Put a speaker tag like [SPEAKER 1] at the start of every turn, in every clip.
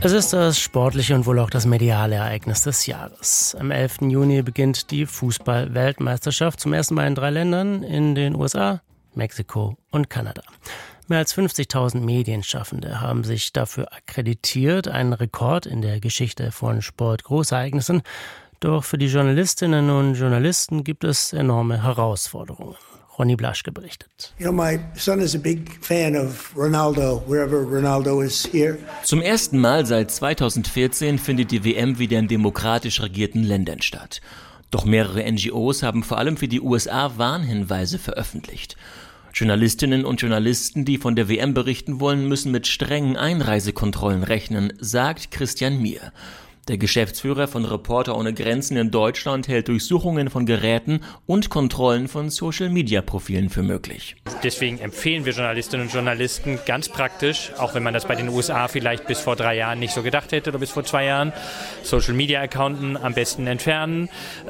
[SPEAKER 1] Es ist das sportliche und wohl auch das mediale Ereignis des Jahres. Am 11. Juni beginnt die Fußball-Weltmeisterschaft zum ersten Mal in 3 Ländern, in den USA, Mexiko und Kanada. Mehr als 50.000 Medienschaffende haben sich dafür akkreditiert, einen Rekord in der Geschichte von Sportgroßereignissen. Doch für die Journalistinnen und Journalisten gibt es enorme Herausforderungen. Ronny Blaschke berichtet.
[SPEAKER 2] My son is a big fan of Ronaldo, wherever Ronaldo is here.
[SPEAKER 3] Zum ersten Mal seit 2014 findet die WM wieder in demokratisch regierten Ländern statt. Doch mehrere NGOs haben vor allem für die USA Warnhinweise veröffentlicht. Journalistinnen und Journalisten, die von der WM berichten wollen, müssen mit strengen Einreisekontrollen rechnen, sagt Christian Mier. Der Geschäftsführer von Reporter ohne Grenzen in Deutschland hält Durchsuchungen von Geräten und Kontrollen von Social-Media-Profilen für möglich.
[SPEAKER 4] Deswegen empfehlen wir Journalistinnen und Journalisten ganz praktisch, auch wenn man das bei den USA vielleicht bis vor 3 Jahren nicht so gedacht hätte oder bis vor 2 Jahren, Social-Media-Accounten am besten entfernen,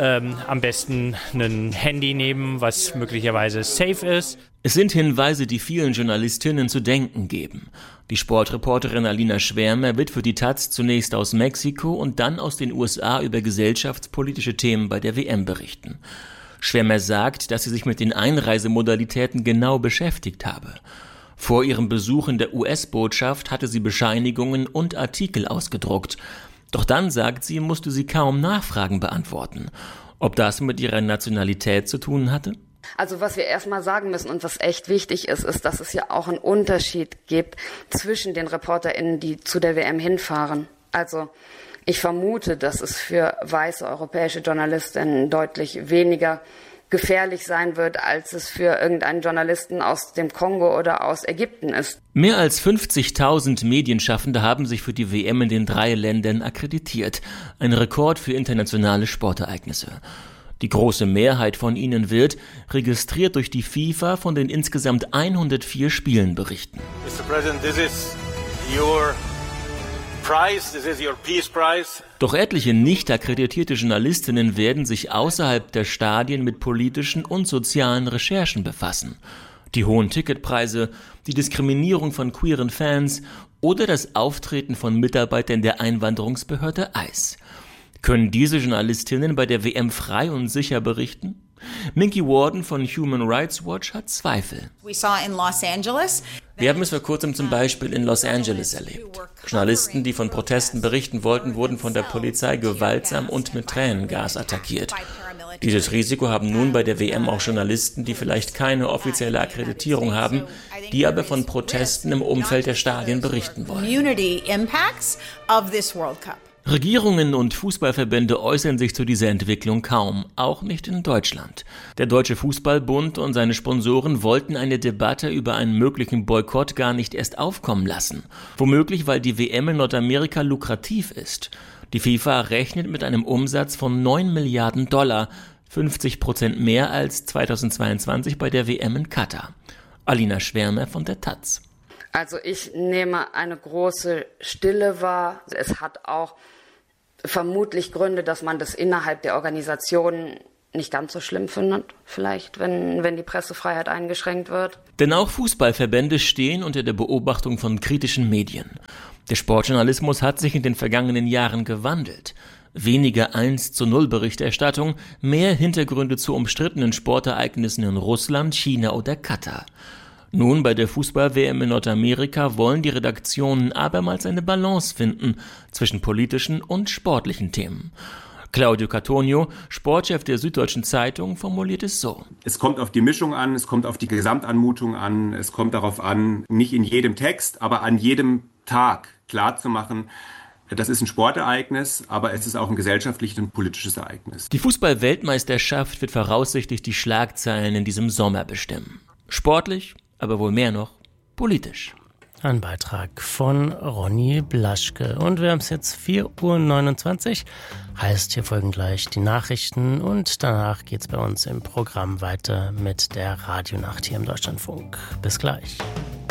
[SPEAKER 4] am besten ein Handy nehmen, was möglicherweise safe ist.
[SPEAKER 3] Es sind Hinweise, die vielen Journalistinnen zu denken geben. Die Sportreporterin Alina Schwärmer wird für die Taz zunächst aus Mexiko und dann aus den USA über gesellschaftspolitische Themen bei der WM berichten. Schwärmer sagt, dass sie sich mit den Einreisemodalitäten genau beschäftigt habe. Vor ihrem Besuch in der US-Botschaft hatte sie Bescheinigungen und Artikel ausgedruckt. Doch dann, sagt sie, musste sie kaum Nachfragen beantworten. Ob das mit ihrer Nationalität zu tun hatte?
[SPEAKER 5] Also was wir erstmal sagen müssen und was echt wichtig ist, ist, dass es ja auch einen Unterschied gibt zwischen den ReporterInnen, die zu der WM hinfahren. Also ich vermute, dass es für weiße europäische Journalistinnen deutlich weniger gefährlich sein wird, als es für irgendeinen Journalisten aus dem Kongo oder aus Ägypten ist.
[SPEAKER 3] Mehr als 50.000 Medienschaffende haben sich für die WM in den 3 Ländern akkreditiert. Ein Rekord für internationale Sportereignisse. Die große Mehrheit von ihnen wird, registriert durch die FIFA, von den insgesamt 104 Spielen berichten.
[SPEAKER 6] Mr. President, this is your prize, this is your peace prize.
[SPEAKER 3] Doch etliche nicht akkreditierte Journalistinnen werden sich außerhalb der Stadien mit politischen und sozialen Recherchen befassen. Die hohen Ticketpreise, die Diskriminierung von queeren Fans oder das Auftreten von Mitarbeitern der Einwanderungsbehörde ICE. Können diese Journalistinnen bei der WM frei und sicher berichten? Minky Worden von Human Rights Watch hat Zweifel. Wir haben es vor kurzem zum Beispiel in Los Angeles erlebt. Journalisten, die von Protesten berichten wollten, wurden von der Polizei gewaltsam und mit Tränengas attackiert. Dieses Risiko haben nun bei der WM auch Journalisten, die vielleicht keine offizielle Akkreditierung haben, die aber von Protesten im Umfeld der Stadien berichten wollen. Regierungen und Fußballverbände äußern sich zu dieser Entwicklung kaum, auch nicht in Deutschland. Der Deutsche Fußballbund und seine Sponsoren wollten eine Debatte über einen möglichen Boykott gar nicht erst aufkommen lassen. Womöglich, weil die WM in Nordamerika lukrativ ist. Die FIFA rechnet mit einem Umsatz von $9 Milliarden, 50% mehr als 2022 bei der WM in Katar. Alina Schwärmer von der Taz.
[SPEAKER 5] Also ich nehme eine große Stille wahr. Es hat auch vermutlich Gründe, dass man das innerhalb der Organisation nicht ganz so schlimm findet, vielleicht, wenn die Pressefreiheit eingeschränkt wird.
[SPEAKER 3] Denn auch Fußballverbände stehen unter der Beobachtung von kritischen Medien. Der Sportjournalismus hat sich in den vergangenen Jahren gewandelt. Weniger 1:0 Berichterstattung, mehr Hintergründe zu umstrittenen Sportereignissen in Russland, China oder Katar. Nun, bei der Fußball-WM in Nordamerika wollen die Redaktionen abermals eine Balance finden zwischen politischen und sportlichen Themen. Claudio Cattonio, Sportchef der Süddeutschen Zeitung, formuliert es so.
[SPEAKER 7] Es kommt auf die Mischung an, es kommt auf die Gesamtanmutung an, es kommt darauf an, nicht in jedem Text, aber an jedem Tag klarzumachen, das ist ein Sportereignis, aber es ist auch ein gesellschaftliches und politisches Ereignis.
[SPEAKER 3] Die Fußball-Weltmeisterschaft wird voraussichtlich die Schlagzeilen in diesem Sommer bestimmen. Sportlich, aber wohl mehr noch politisch.
[SPEAKER 1] Ein Beitrag von Ronny Blaschke. Und wir haben es jetzt 4:29 Uhr. Heißt, hier folgen gleich die Nachrichten und danach geht's bei uns im Programm weiter mit der Radionacht hier im Deutschlandfunk. Bis gleich.